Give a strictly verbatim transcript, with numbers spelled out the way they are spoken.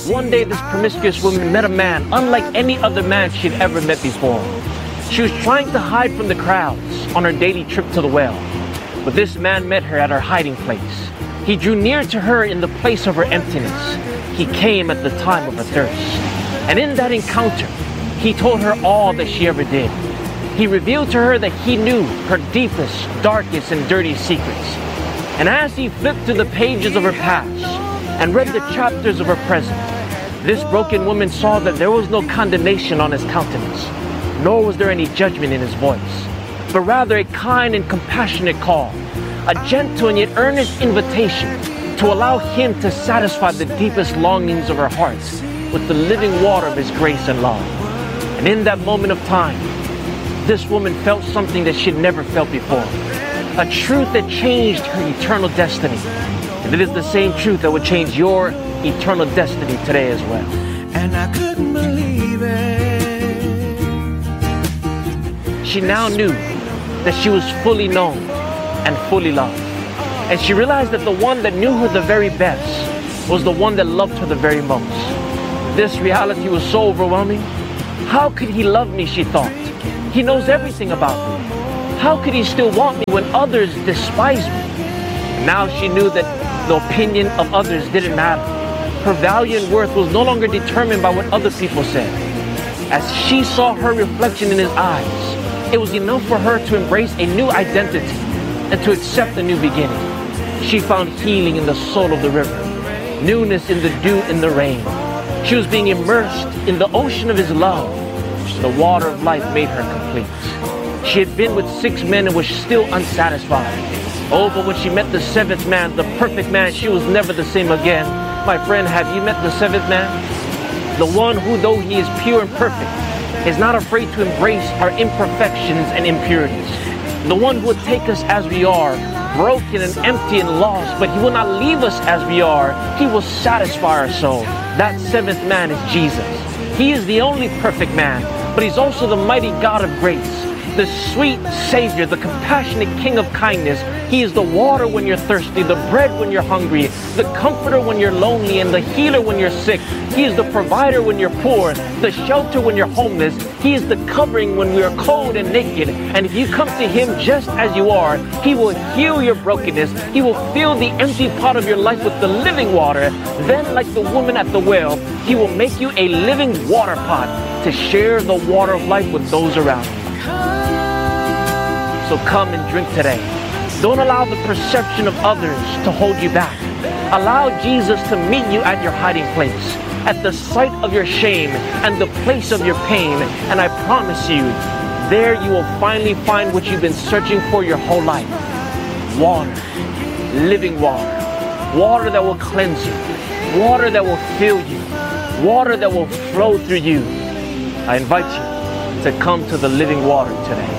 One day, this promiscuous woman met a man unlike any other man she'd ever met before. She was trying to hide from the crowds on her daily trip to the well. But this man met her at her hiding place. He drew near to her in the place of her emptiness. He came at the time of her thirst. And in that encounter, he told her all that she ever did. He revealed to her that he knew her deepest, darkest, and dirtiest secrets. And as he flipped through the pages of her past and read the chapters of her present, this broken woman saw that there was no condemnation on his countenance, nor was there any judgment in his voice, but rather a kind and compassionate call, a gentle and yet earnest invitation to allow him to satisfy the deepest longings of her heart with the living water of his grace and love. And in that moment of time, this woman felt something that she'd never felt before, a truth that changed her eternal destiny. And it is the same truth that would change your eternal destiny today as well. And I couldn't believe it. She now knew that she was fully known and fully loved. And she realized that the one that knew her the very best was the one that loved her the very most. This reality was so overwhelming. How could he love me, she thought. He knows everything about me. How could he still want me when others despise me? And now she knew that the opinion of others didn't matter. Her value and worth was no longer determined by what other people said. As she saw her reflection in his eyes, it was enough for her to embrace a new identity and to accept a new beginning. She found healing in the soul of the river, newness in the dew and the rain. She was being immersed in the ocean of his love. The water of life made her complete. She had been with six men and was still unsatisfied. Oh, but when she met the seventh man, the perfect man, she was never the same again. My friend, have you met the seventh man? The one who, though he is pure and perfect, is not afraid to embrace our imperfections and impurities. The one who would take us as we are, broken and empty and lost, but he will not leave us as we are. He will satisfy our soul. That seventh man is Jesus. He is the only perfect man, but he's also the mighty God of grace, the sweet Savior, the compassionate King of kindness. He is the water when you're thirsty, the bread when you're hungry, the comforter when you're lonely, and the healer when you're sick. He is the provider when you're poor, the shelter when you're homeless. He is the covering when we are cold and naked. And if you come to him just as you are, he will heal your brokenness. He will fill the empty pot of your life with the living water. Then, like the woman at the well, he will make you a living water pot to share the water of life with those around you. So come and drink today. Don't allow the perception of others to hold you back. Allow Jesus to meet you at your hiding place, at the site of your shame and the place of your pain. And I promise you, there you will finally find what you've been searching for your whole life. Water, living water, water that will cleanse you, water that will fill you, water that will flow through you. I invite you to come to the living water today.